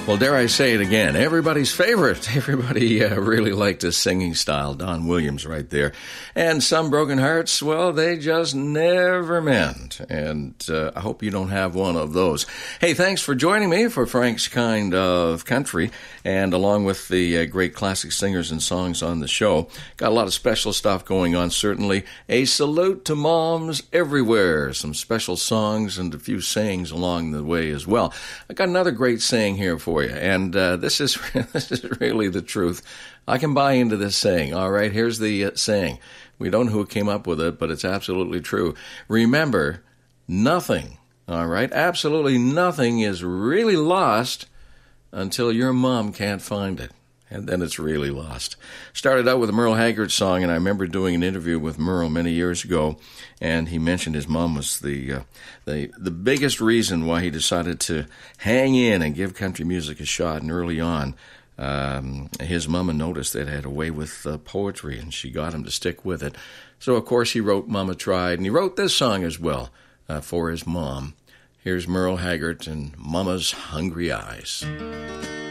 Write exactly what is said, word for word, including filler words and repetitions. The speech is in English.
Well, dare I say it again, everybody's favorite. Everybody uh, really liked his singing style, Don Williams right there. And some broken hearts, well, they just never mend. And uh, I hope you don't have one of those. Hey, thanks for joining me for Frank's Kind of Country. And along with the uh, great classic singers and songs on the show, got a lot of special stuff going on, certainly. A salute to moms everywhere. Some special songs and a few sayings along the way as well. I got another great saying here for you, and uh, this is this is really the truth. I can buy into this saying. All right, here's the uh, saying. We don't know who came up with it, but it's absolutely true. Remember, nothing, all right, absolutely nothing is really lost until your mom can't find it. And then it's really lost. Started out with a Merle Haggard song, and I remember doing an interview with Merle many years ago, and he mentioned his mom was the uh, the the biggest reason why he decided to hang in and give country music a shot. And early on, um, his mama noticed that it had a way with uh, poetry, and she got him to stick with it. So, of course, he wrote Mama Tried, and he wrote this song as well uh, for his mom. Here's Merle Haggard and Mama's Hungry Eyes.